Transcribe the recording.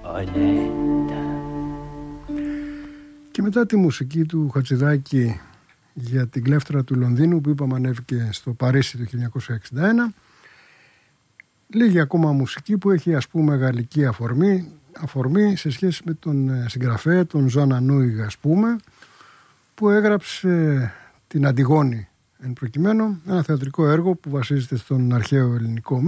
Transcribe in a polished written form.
Και μετά τη μουσική του Χατζηδάκη για την κλέφτρα του Λονδίνου που είπαμε ανέβηκε στο Παρίσι το 1961, λίγη ακόμα μουσική που έχει ας πούμε γαλλική αφορμή σε σχέση με τον συγγραφέα τον Ζαν Ανούιγ, ας πούμε, που έγραψε την Αντιγόνη εν προκειμένου, ένα θεατρικό έργο που βασίζεται στον αρχαίο ελληνικό